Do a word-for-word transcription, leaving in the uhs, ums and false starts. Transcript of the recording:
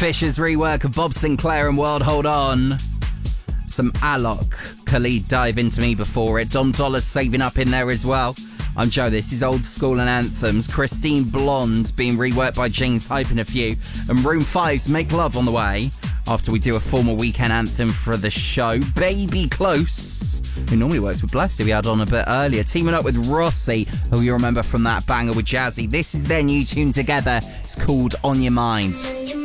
Fisher's rework of Bob Sinclair and World Hold On. Some Alok, Khalid Dive Into Me before it. Dom Dolla's saving up in there as well. I'm Joe, this is Old School and Anthems. Christine Blonde being reworked by James Hype in a few. And Room five's Make Love on the way after we do a formal weekend anthem for the show. Baby Close, who normally works with Bless, who we had on a bit earlier, teaming up with Rossi, who you remember from that banger with Jazzy. This is their new tune together. It's called On Your Mind.